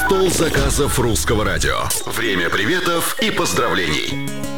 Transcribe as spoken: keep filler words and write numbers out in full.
Стол заказов русского радио. Время приветов и поздравлений.